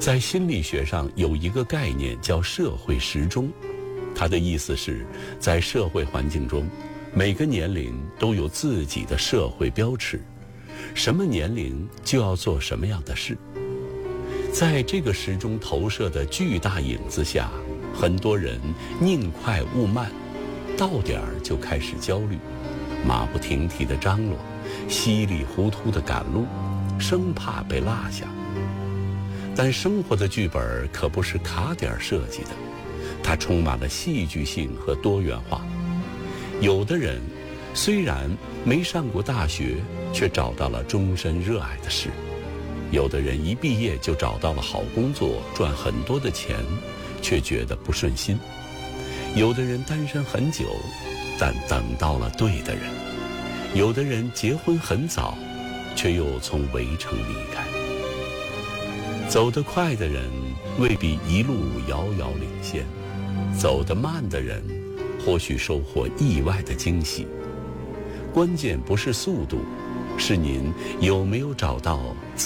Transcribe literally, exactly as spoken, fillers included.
在心理学上有一个概念叫社会时钟，它的意思是在社会环境中，每个年龄都有自己的社会标尺，什么年龄就要做什么样的事。在这个时钟投射的巨大影子下，很多人宁快勿慢，到点儿就开始焦虑，马不停蹄地张罗，稀里糊涂地赶路，生怕被落下。但生活的剧本可不是卡点设计的，它充满了戏剧性和多元化。有的人虽然没上过大学，却找到了终身热爱的事；有的人一毕业就找到了好工作，赚很多的钱，却觉得不顺心；有的人单身很久，但等到了对的人；有的人结婚很早，却又从围城离开。走得快的人未必一路遥遥领先，走得慢的人或许收获意外的惊喜。关键不是速度，是您有没有找到